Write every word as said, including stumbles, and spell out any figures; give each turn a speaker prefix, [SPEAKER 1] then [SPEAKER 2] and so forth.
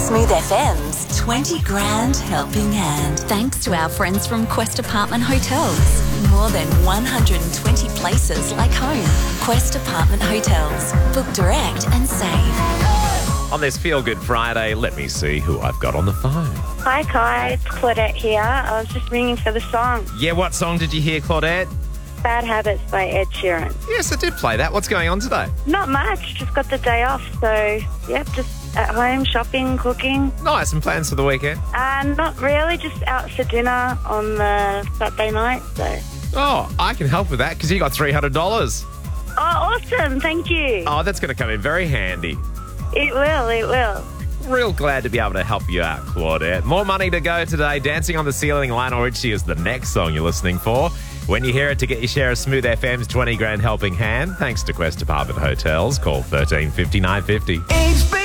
[SPEAKER 1] Smooth F M's twenty grand helping hand. Thanks to our friends from Quest Apartment Hotels. More than one hundred twenty places like home. Quest Apartment Hotels. Book direct and save.
[SPEAKER 2] On this Feel Good Friday, let me see who I've got on the phone.
[SPEAKER 3] Hi, Kai. It's Claudette here. I was just ringing for the song
[SPEAKER 2] Yeah, what song did you hear, Claudette?
[SPEAKER 3] Bad Habits by Ed Sheeran.
[SPEAKER 2] Yes, I did play that. What's going on today?
[SPEAKER 3] Not much. Just got the day off. So, yep, just at home, shopping, cooking.
[SPEAKER 2] Nice, and plans for the weekend?
[SPEAKER 3] Uh, not really. Just out for dinner on the Saturday night. So.
[SPEAKER 2] Oh, I can help with that because you got three hundred dollars.
[SPEAKER 3] Oh, awesome. Thank you.
[SPEAKER 2] Oh, that's going to come in very handy.
[SPEAKER 3] It will. It will.
[SPEAKER 2] Real glad to be able to help you out, Claudette. More money to go today. Dancing on the Ceiling, Lionel Richie is the next song you're listening for. When you hear it, to get your share of Smooth F M's twenty grand helping hand, thanks to Quest Apartment Hotels. Call thirteen fifty, nine fifty.